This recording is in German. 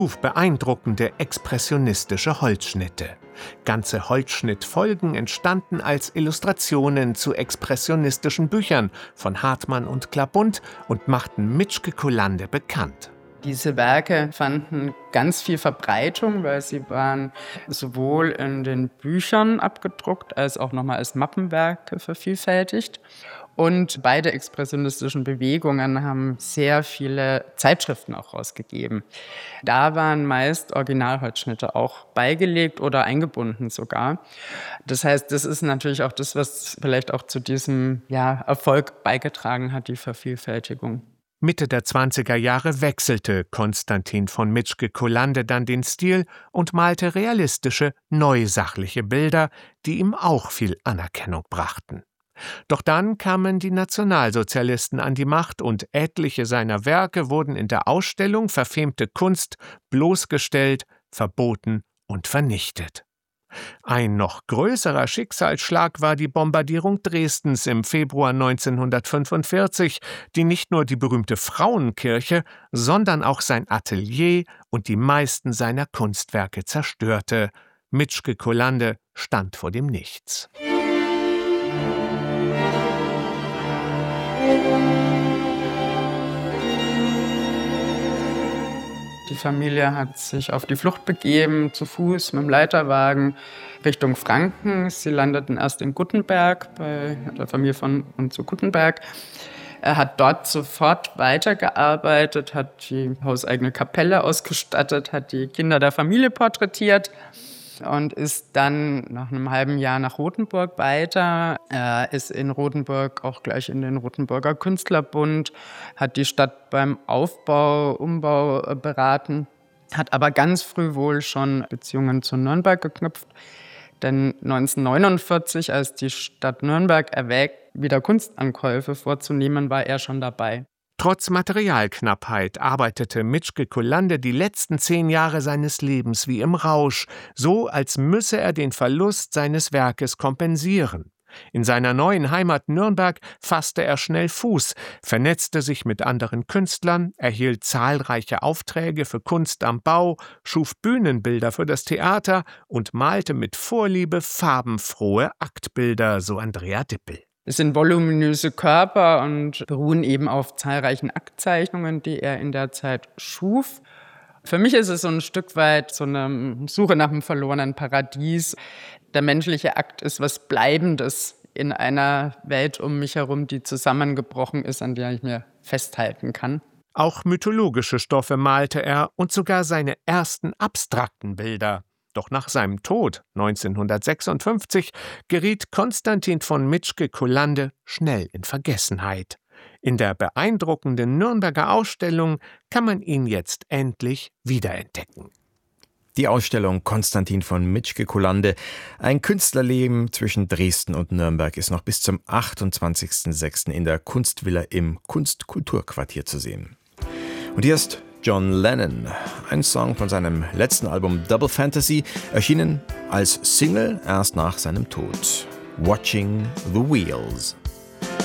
Beeindruckende expressionistische Holzschnitte. Ganze Holzschnittfolgen entstanden als Illustrationen zu expressionistischen Büchern von Hartmann und Klabund und machten Mitschke Kullander bekannt. Diese Werke fanden ganz viel Verbreitung, weil sie waren sowohl in den Büchern abgedruckt als auch nochmal als Mappenwerke vervielfältigt. Und beide expressionistischen Bewegungen haben sehr viele Zeitschriften auch rausgegeben. Da waren meist Originalholzschnitte auch beigelegt oder eingebunden sogar. Das heißt, das ist natürlich auch das, was vielleicht auch zu diesem Erfolg beigetragen hat, die Vervielfältigung. Mitte der 20er Jahre wechselte Konstantin von Mitschke Kullander dann den Stil und malte realistische, neusachliche Bilder, die ihm auch viel Anerkennung brachten. Doch dann kamen die Nationalsozialisten an die Macht und etliche seiner Werke wurden in der Ausstellung Verfemte Kunst bloßgestellt, verboten und vernichtet. Ein noch größerer Schicksalsschlag war die Bombardierung Dresdens im Februar 1945, die nicht nur die berühmte Frauenkirche, sondern auch sein Atelier und die meisten seiner Kunstwerke zerstörte. Mitschke Kullander stand vor dem Nichts. Die Familie hat sich auf die Flucht begeben, zu Fuß mit dem Leiterwagen Richtung Franken. Sie landeten erst in Guttenberg, bei der Familie von und zu Guttenberg. Er hat dort sofort weitergearbeitet, hat die hauseigene Kapelle ausgestattet, hat die Kinder der Familie porträtiert und ist dann nach einem halben Jahr nach Rothenburg weiter. Er ist in Rothenburg auch gleich in den Rothenburger Künstlerbund, hat die Stadt beim Umbau beraten, hat aber ganz früh wohl schon Beziehungen zu Nürnberg geknüpft. Denn 1949, als die Stadt Nürnberg erwägt, wieder Kunstankäufe vorzunehmen, war er schon dabei. Trotz Materialknappheit arbeitete Mitschke Kullander die letzten 10 Jahre seines Lebens wie im Rausch, so als müsse er den Verlust seines Werkes kompensieren. In seiner neuen Heimat Nürnberg fasste er schnell Fuß, vernetzte sich mit anderen Künstlern, erhielt zahlreiche Aufträge für Kunst am Bau, schuf Bühnenbilder für das Theater und malte mit Vorliebe farbenfrohe Aktbilder, so Andrea Dippel. Es sind voluminöse Körper und beruhen eben auf zahlreichen Aktzeichnungen, die er in der Zeit schuf. Für mich ist es so ein Stück weit so eine Suche nach einem verlorenen Paradies. Der menschliche Akt ist was Bleibendes in einer Welt um mich herum, die zusammengebrochen ist, an der ich mir festhalten kann. Auch mythologische Stoffe malte er und sogar seine ersten abstrakten Bilder. Doch nach seinem Tod 1956 geriet Konstantin von Mitschke Kullander schnell in Vergessenheit. In der beeindruckenden Nürnberger Ausstellung kann man ihn jetzt endlich wiederentdecken. Die Ausstellung Konstantin von Mitschke Kullander, ein Künstlerleben zwischen Dresden und Nürnberg, ist noch bis zum 28.06. in der Kunstvilla im Kunst-Kulturquartier zu sehen. Und hier ist John Lennon, ein Song von seinem letzten Album Double Fantasy, erschienen als Single erst nach seinem Tod. Watching the Wheels.